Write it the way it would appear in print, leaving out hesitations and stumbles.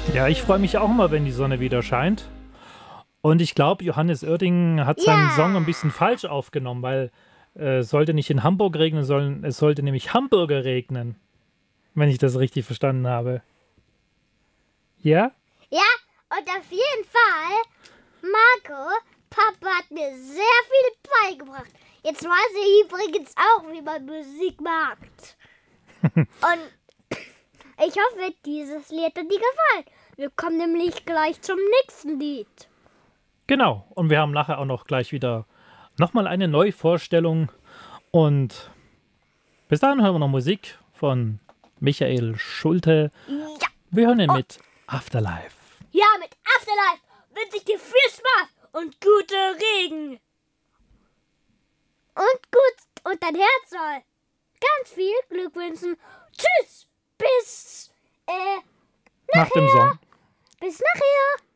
Ja, ich freue mich auch immer, wenn die Sonne wieder scheint. Und ich glaube, Johannes Oerding hat seinen Song ein Ja, bisschen falsch aufgenommen, weil es sollte nicht in Hamburg regnen, sondern es sollte nämlich Hamburger regnen, wenn ich das richtig verstanden habe. Ja? ja, und auf jeden Fall, Marco, Papa hat mir sehr viel beigebracht. Jetzt weiß ich übrigens auch, wie man Musik macht. Und ich hoffe, dieses Lied hat dir gefallen. Wir kommen nämlich gleich zum nächsten Lied. Genau. Und wir haben nachher auch noch gleich wieder nochmal eine Neuvorstellung. Und bis dahin hören wir noch Musik von Michael Schulte. Ja, Wir hören ihn oh, mit Afterlife. ja, mit Afterlife wünsche ich dir viel Spaß und gute Regen. Und gut, und dein Herz soll ganz viel Glück wünschen. Tschüss, bis Nach dem Song. bis nachher.